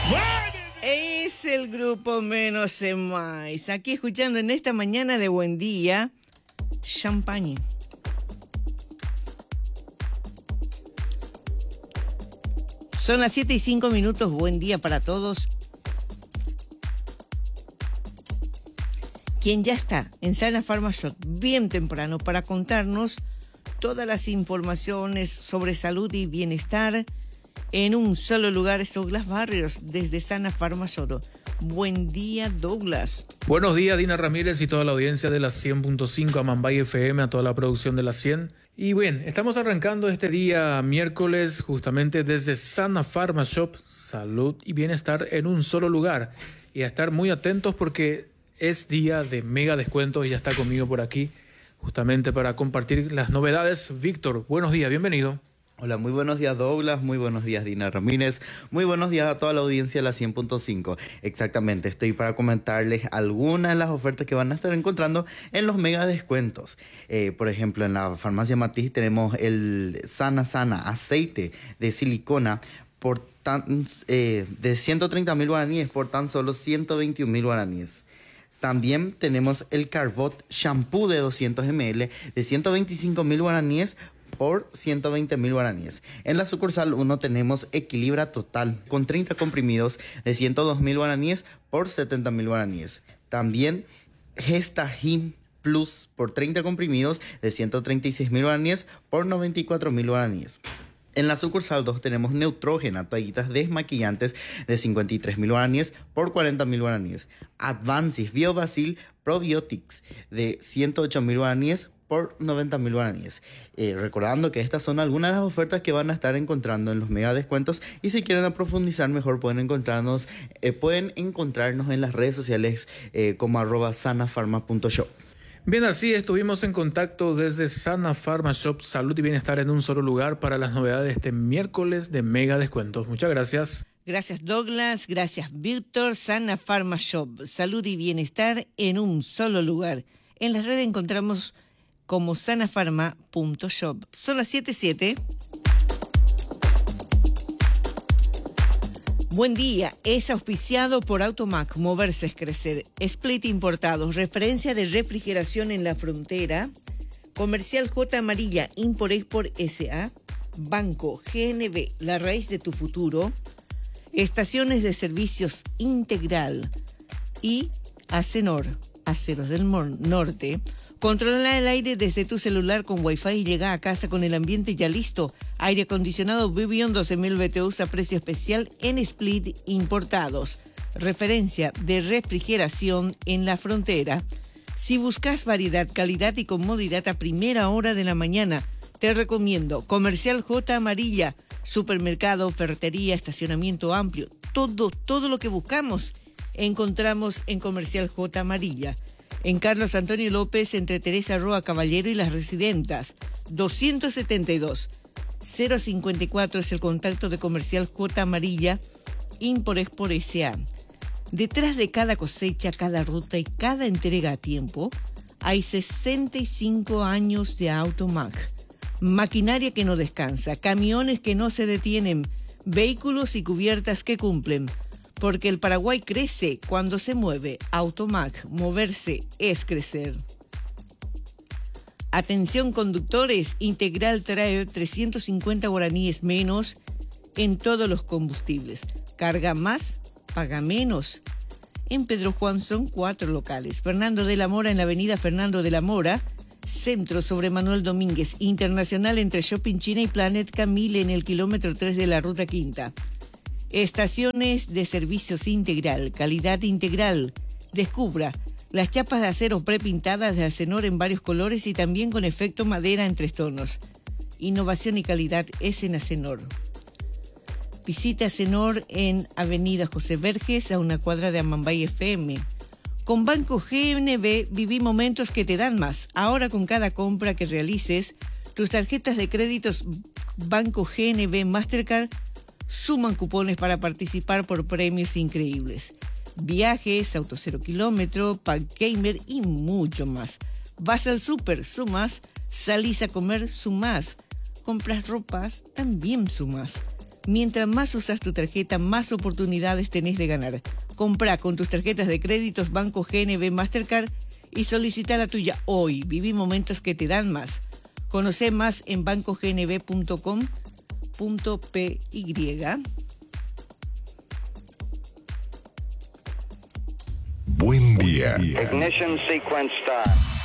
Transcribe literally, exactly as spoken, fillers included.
Es el grupo Menos es Más. Aquí escuchando en esta mañana de buen día, Champagne. Son las siete y cinco minutos. Buen día para todos. Quien ya está en Sana Pharma Shop bien temprano para contarnos todas las informaciones sobre salud y bienestar en un solo lugar es Douglas Barrios desde Sana Pharma Shop. Buen día, Douglas. Buenos días, Dina Ramírez y toda la audiencia de la cien punto cinco, a Mambay F M, a toda la producción de la cien. Y bien, estamos arrancando este día miércoles justamente desde Sana Pharma Shop, salud y bienestar en un solo lugar. Y a estar muy atentos porque es día de mega descuentos y ya está conmigo por aquí justamente para compartir las novedades. Víctor, buenos días, bienvenido. Hola, muy buenos días Douglas, muy buenos días Dina Ramírez, muy buenos días a toda la audiencia de la cien punto cinco. Exactamente, estoy para comentarles algunas de las ofertas que van a estar encontrando en los mega descuentos. Eh, por ejemplo, en la farmacia Matiz tenemos el Sana Sana aceite de silicona por tan, eh, de ciento treinta mil guaraníes por tan solo ciento veintiún mil guaraníes. También tenemos el Carbot shampoo de doscientos mililitros de ciento veinticinco mil guaraníes por ciento veinte mil guaraníes. En la sucursal uno tenemos Equilibra Total con treinta comprimidos de ciento dos mil guaraníes por setenta mil guaraníes. También Gestagim Plus por treinta comprimidos de ciento treinta y seis mil guaraníes por noventa y cuatro mil guaraníes. En la sucursal dos tenemos Neutrógena, toallitas desmaquillantes de cincuenta y tres mil guaraníes por cuarenta mil guaraníes. Advancis Biobacil Probiotics de ciento ocho mil guaraníes por noventa mil guaraníes. Eh, recordando que estas son algunas de las ofertas que van a estar encontrando en los mega descuentos, y si quieren profundizar mejor pueden encontrarnos, eh, pueden encontrarnos en las redes sociales eh, como arroba sanafarma punto shop. Bien, así estuvimos en contacto desde Sana Pharma Shop, salud y bienestar en un solo lugar para las novedades de este miércoles de mega descuentos. Muchas gracias. Gracias, Douglas. Gracias, Víctor. Sana Pharma Shop, salud y bienestar en un solo lugar. En las redes encontramos como sanafarma punto shop. Son las siete y siete. Buen día, es auspiciado por Automac, moverse es crecer. Split Importados, referencia de refrigeración en la frontera. Comercial J Amarilla, Import-Export S A. Banco G N B, la raíz de tu futuro. Estaciones de servicios Integral. Y Acenor, Aceros del Norte. Controla el aire desde tu celular con Wi-Fi y llega a casa con el ambiente ya listo. Aire acondicionado Vivion doce mil B T Us a precio especial en Split Importados. Referencia de refrigeración en la frontera. Si buscas variedad, calidad y comodidad a primera hora de la mañana, te recomiendo Comercial J Amarilla. Supermercado, ferretería, estacionamiento amplio. Todo, todo lo que buscamos encontramos en Comercial J Amarilla. En Carlos Antonio López, entre Teresa Roa Caballero y Las Residentas. doscientos setenta y dos cero cincuenta y cuatro es el contacto de Comercial J Amarilla, Import-Export S A. Detrás de cada cosecha, cada ruta y cada entrega a tiempo, hay sesenta y cinco años de Automac. Maquinaria que no descansa, camiones que no se detienen, vehículos y cubiertas que cumplen. Porque el Paraguay crece cuando se mueve. Automac, moverse es crecer. Atención conductores, Integral trae trescientos cincuenta guaraníes menos en todos los combustibles. Carga más, paga menos. En Pedro Juan son cuatro locales. Fernando de la Mora en la avenida Fernando de la Mora. Centro sobre Manuel Domínguez. Internacional entre Shopping China y Planet Camille en el kilómetro tres de la Ruta Quinta. Estaciones de servicios Integral, calidad integral. Descubra las chapas de acero prepintadas de Acenor en varios colores y también con efecto madera en tres tonos. Innovación y calidad es en Acenor. Visita Acenor en Avenida José Verges, a una cuadra de Amambay F M. Con Banco G N B viví momentos que te dan más. Ahora con cada compra que realices, tus tarjetas de créditos Banco G N B Mastercard suman cupones para participar por premios increíbles. Viajes, auto cero kilómetro, pack gamer y mucho más. Vas al súper, sumas. Salís a comer, sumás. Compras ropas, también sumas. Mientras más usas tu tarjeta, más oportunidades tenés de ganar. Comprá con tus tarjetas de créditos Banco G N B Mastercard y solicita la tuya hoy. Viví momentos que te dan más. Conoce más en banco g n b punto com punto p y. Buen día. Ignition sequence start.